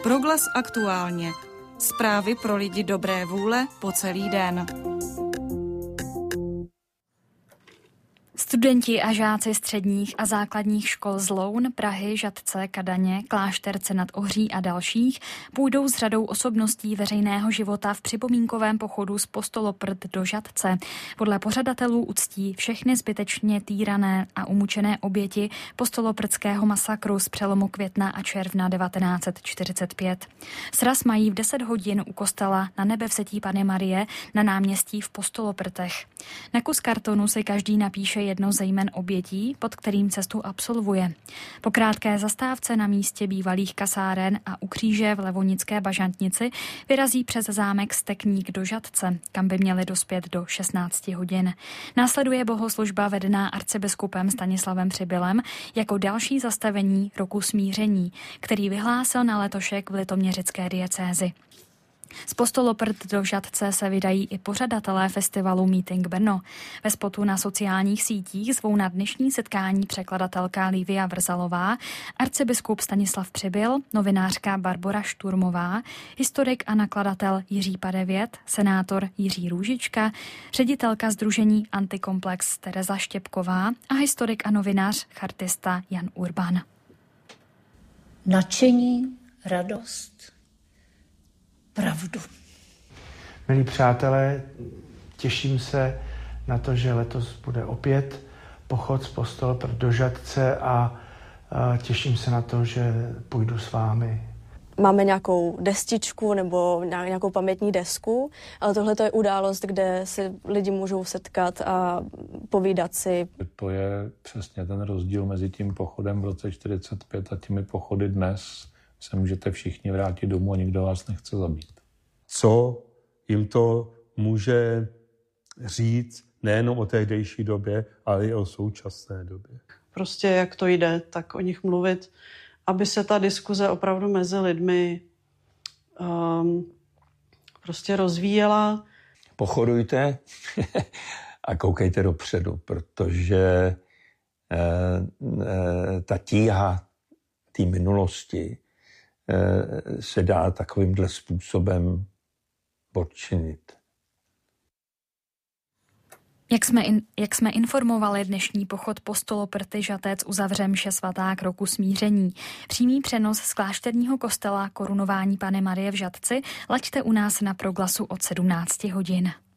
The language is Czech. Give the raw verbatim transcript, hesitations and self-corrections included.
Proglas aktuálně. Zprávy pro lidi dobré vůle po celý den. Studenti a žáci středních a základních škol z Loun, Prahy, Žatce, Kadaně, Klášterce nad Ohří a dalších půjdou s řadou osobností veřejného života v připomínkovém pochodu z Postoloprd do Žatce. Podle pořadatelů uctí všechny zbytečně týrané a umučené oběti postoloprdského masakru z přelomu května a června devatenáct set čtyřicet pět. Sraz mají v deset hodin u kostela Na Nebevzetí Panny Marie na náměstí v Postoloprdech. Na kus kartonu si každý napíše jedno ze jmen obětí, pod kterým cestu absolvuje. Po krátké zastávce na místě bývalých kasáren a u kříže v Levonické Bažantnici vyrazí přes zámek Stekník do Žatce, kam by měli dospět do šestnáct hodin. Následuje bohoslužba vedená arcibiskupem Stanislavem Přibylem jako další zastavení roku smíření, který vyhlásil na letošek v litoměřické diecézi. Z Postoloprd do Žatce se vydají i pořadatelé festivalu Meeting Brno. Ve spotu na sociálních sítích zvou na dnešní setkání překladatelka Lívia Vrzalová, arcibiskup Stanislav Přibyl, novinářka Barbora Šturmová, historik a nakladatel Jiří Padevět, senátor Jiří Růžička, ředitelka sdružení Antikomplex Tereza Štěpková a historik a novinář chartista Jan Urban. Nadšení, radost, pravdu. Milí přátelé, těším se na to, že letos bude opět pochod z Postoloprd do Žatce a těším se na to, že půjdu s vámi. Máme nějakou destičku nebo nějakou pamětní desku, ale tohle je událost, kde se lidi můžou setkat a povídat si. To je přesně ten rozdíl mezi tím pochodem v roce čtyřicet pět a těmi pochody dnes. Se můžete všichni vrátit domů a nikdo vás nechce zabít. Co jim to může říct nejenom o tehdejší době, ale i o současné době. Prostě jak to jde, tak o nich mluvit, aby se ta diskuze opravdu mezi lidmi um, prostě rozvíjela. Pochodujte a koukejte dopředu, protože eh, eh, ta tíha té minulosti se dá takovýmhle způsobem odčinit. Jak jsme, in, jak jsme informovali, dnešní pochod Postoloprty Žatec uzavře mše svatá k roku smíření. Přímý přenos z klášterního kostela Korunování Panny Marie v Žatci laďte u nás na Proglasu od sedmnáct hodin.